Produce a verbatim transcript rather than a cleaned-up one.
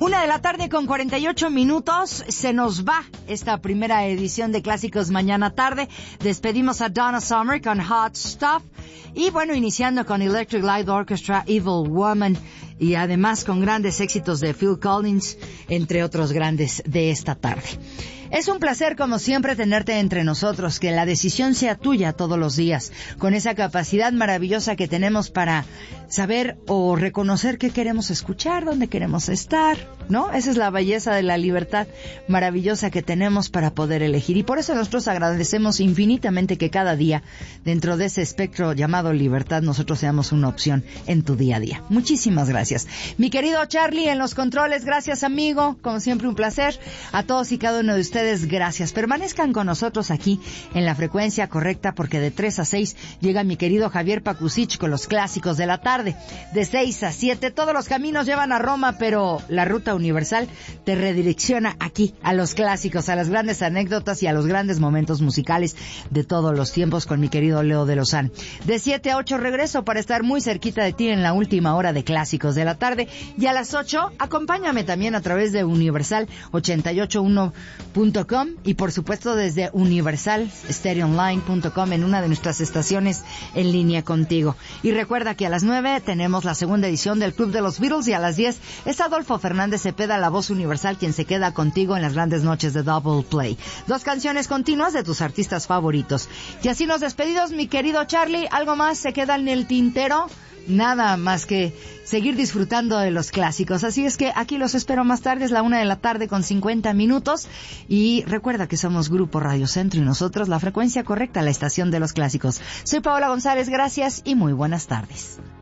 Una de la tarde con cuarenta y ocho minutos. Se nos va esta primera edición de Clásicos Mañana Tarde. Despedimos a Donna Summer con Hot Stuff. Y bueno, iniciando con Electric Light Orchestra, Evil Woman. Y además con grandes éxitos de Phil Collins, entre otros grandes de esta tarde. Es un placer, como siempre, tenerte entre nosotros, que la decisión sea tuya todos los días, con esa capacidad maravillosa que tenemos para saber o reconocer qué queremos escuchar, dónde queremos estar, ¿no? Esa es la belleza de la libertad maravillosa que tenemos para poder elegir. Y por eso nosotros agradecemos infinitamente que cada día, dentro de ese espectro llamado libertad, nosotros seamos una opción en tu día a día. Muchísimas gracias. Mi querido Charlie en los controles, gracias amigo, como siempre un placer. A todos y cada uno de ustedes, gracias. Permanezcan con nosotros aquí en la frecuencia correcta, porque de tres a seis llega mi querido Javier Pakusich con los clásicos de la tarde. De seis a siete todos los caminos llevan a Roma, pero la ruta universal te redirecciona aquí a los clásicos, a las grandes anécdotas y a los grandes momentos musicales de todos los tiempos con mi querido Leo de Lozán. De siete a ocho regreso para estar muy cerquita de ti en la última hora de Clásicos de la Tarde, y a las ocho acompáñame también a través de Universal ochenta y ocho uno punto com y por supuesto desde universal stereo online punto com en una de nuestras estaciones en línea contigo. Y recuerda que a las nueve tenemos la segunda edición del Club de los Beatles, y a las diez es Adolfo Fernández Cepeda, la voz universal, quien se queda contigo en las grandes noches de Double Play. Dos canciones continuas de tus artistas favoritos. Y así nos despedimos, mi querido Charlie. ¿Algo más se queda en el tintero? Nada más que seguir disfrutando de los clásicos. Así es que aquí los espero más tarde, es la una de la tarde con cincuenta minutos. Y recuerda que somos Grupo Radio Centro y nosotros la frecuencia correcta, la estación de los clásicos. Soy Paola González, gracias y muy buenas tardes.